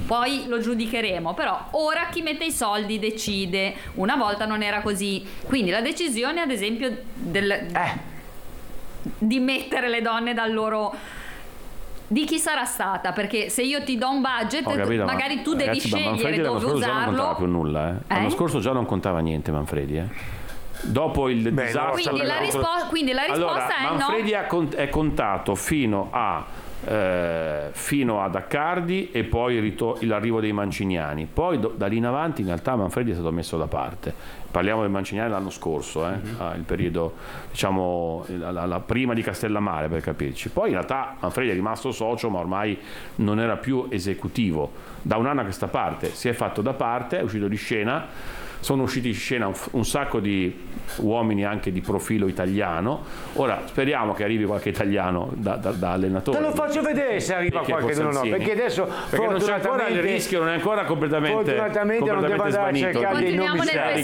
poi lo giudicheremo, però ora chi mette i soldi decide, una volta non era così, quindi la decisione ad esempio di mettere le donne dal loro, di chi sarà stata, perché se io ti do un budget capito, magari tu devi scegliere Manfredi dove l'anno scorso già non usarlo. contava più nulla, l'anno scorso già non contava niente Manfredi, dopo il disastro. Quindi la risposta allora, è Manfredi no. è contato fino ad Accardi e poi l'arrivo dei Manciniani, poi da lì in avanti in realtà Manfredi è stato messo da parte. Parliamo del Manciniani l'anno scorso, il periodo, diciamo, la prima di Castellammare, per capirci. Poi in realtà Manfredi è rimasto socio, ma ormai non era più esecutivo. Da un anno a questa parte si è fatto da parte, è uscito di scena. Sono usciti in scena un sacco di uomini anche di profilo italiano. Ora speriamo che arrivi qualche italiano da allenatore. Te lo faccio vedere se arriva qualcuno, no, perché adesso non c'è ancora il rischio, non è ancora completamente non devo andare a cercare dei nomi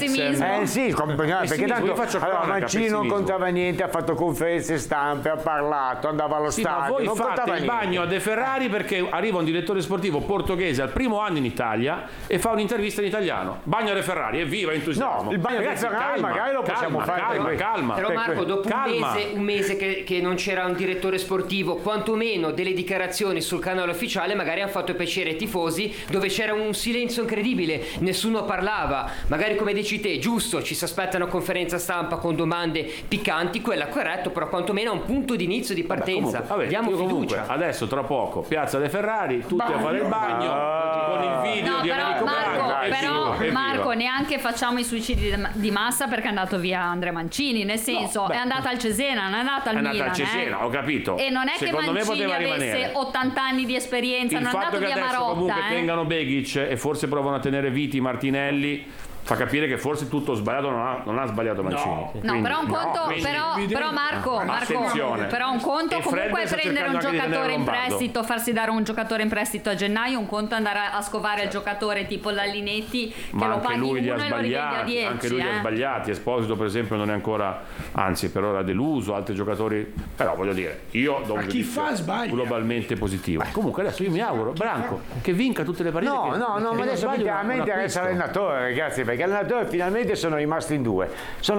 sì, perché tanto Mancini non contava niente, ha fatto conferenze stampe, ha parlato, andava allo stadio. Voi non fate il bagno a De Ferrari perché arriva un direttore sportivo portoghese al primo anno in Italia e fa un'intervista in italiano. Bagno a De Ferrari, evviva, entusiasmo. No, il bagno di Ferrari magari lo possiamo fare. Calma. Però Marco, dopo un mese che non c'era un direttore sportivo, quantomeno delle dichiarazioni sul canale ufficiale magari hanno fatto piacere ai tifosi, dove c'era un silenzio incredibile, nessuno parlava. Magari come dici te, giusto, ci si aspettano conferenza stampa con domande piccanti, quella corretto, però quantomeno a un punto di inizio di partenza. Diamo fiducia. Adesso tra poco Piazza De Ferrari, tutti a fare il bagno con il video di Enrico Braga. Marco, neanche facciamo i suicidi di massa perché è andato via Andrea Mancini, nel senso è andata al Cesena, non è andata al Milan. È andata al Cesena, ho capito. E non è secondo che Mancini avesse rimanere 80 anni di esperienza, non è andato via Marotta. Il fatto che adesso comunque tengano Begic e forse provano a tenere Viti, Martinelli, fa capire che forse tutto sbagliato non ha sbagliato Mancini. No, però un conto, però Marco, però un conto comunque è prendere un giocatore in prestito, farsi dare un giocatore in prestito a gennaio, un conto è andare a scovare il giocatore tipo Lallinetti che lo paghi uno e lo rivendi a 10. Anche lui li ha sbagliati. Esposito per esempio non è ancora, anzi per ora deluso, altri giocatori, però voglio dire, io do un giudizio globalmente positivo. Comunque adesso io mi auguro Branco che vinca tutte le partite. No, ma adesso a me interessa l'allenatore, ragazzi, perché allenatori finalmente sono rimasti in due,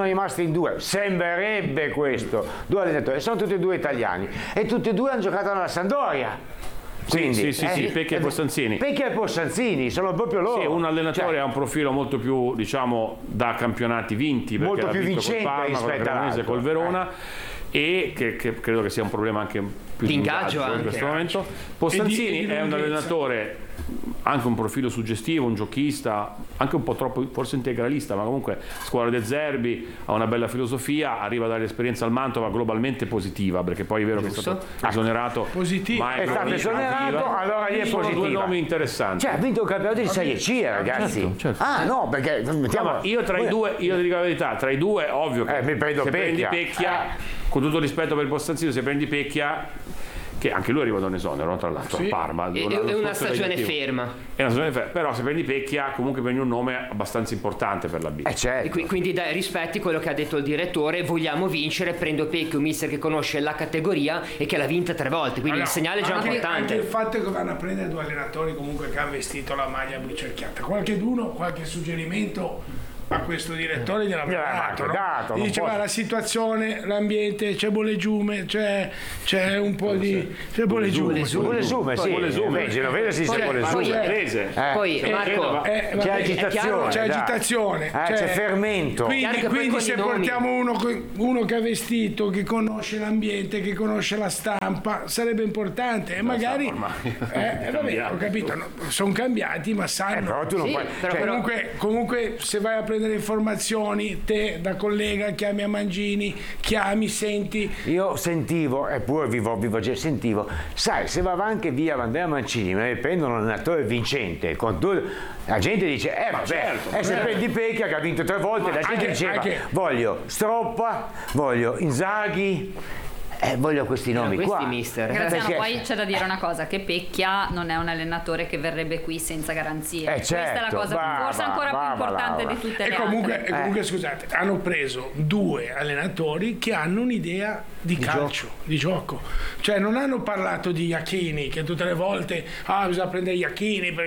sembrerebbe questo, due allenatori, sono tutti e due italiani e tutti e due hanno giocato nella Sampdoria. Quindi, sì, Pecchi e Possanzini sono proprio loro. Sì, un allenatore ha un profilo molto più, diciamo, da campionati vinti, perché molto più vincente col Parma, rispetto all'altro, col Verona. E che credo che sia un problema anche più di ingaggio in questo momento. Possanzini è un allenatore, anche un profilo suggestivo, un giochista, anche un po' troppo forse integralista, ma comunque scuola De Zerbi, ha una bella filosofia, arriva dall'esperienza al Mantova globalmente positiva, perché poi è vero che è stato esonerato, ma è stato esonerato, allora gli è sono positiva. due nomi interessanti. Cioè ha vinto il campionato di Serie C, ragazzi. Certo. Ah no, perché io tra i due, io dico la verità, tra i due ovvio che mi prendo se prendi Pecchia, con tutto rispetto per il Possanzino, se prendi Pecchia, che anche lui arriva da un esonero, tra l'altro, a Parma. È una stagione ferma. Però se prendi Pecchia, comunque prendi un nome abbastanza importante per la B. Certo. Quindi dai, rispetti quello che ha detto il direttore, vogliamo vincere, prendo Pecchia, un mister che conosce la categoria e che l'ha vinta 3 volte, quindi il segnale è già importante. Anche il fatto che vanno a prendere due allenatori comunque che hanno vestito la maglia blu cerchiata, qualche suggerimento a questo direttore gliel'aveva dato, no? Diceva la situazione, l'ambiente, c'è bollegiume, c'è un po' di bollegiume, Genovese si dice bollegiume. Poi Marco, c'è agitazione, c'è fermento. Quindi se portiamo uno che ha vestito, che conosce l'ambiente, che conosce la stampa, sarebbe importante e magari vabbè, ho capito, sono cambiati, ma sanno. Però tu non puoi, comunque se vai a prendere informazioni, te da collega chiami a Mangini, senti. Io sentivo, eppure sentivo, sai, se va anche via Andrea Mancini, ma prendono un allenatore vincente, la gente dice, se prendi Pecchia che ha vinto 3 volte, la gente diceva, voglio Stroppa, voglio Inzaghi. Voglio questi nomi qua. Mister. Graziano, poi c'è da dire una cosa, che Pecchia non è un allenatore che verrebbe qui senza garanzie. Questa è la cosa forse ancora più importante di tutte le altre. Comunque scusate, hanno preso 2 allenatori che hanno un'idea di calcio, di gioco. Cioè non hanno parlato di Iachini, che tutte le volte bisogna prendere Iachini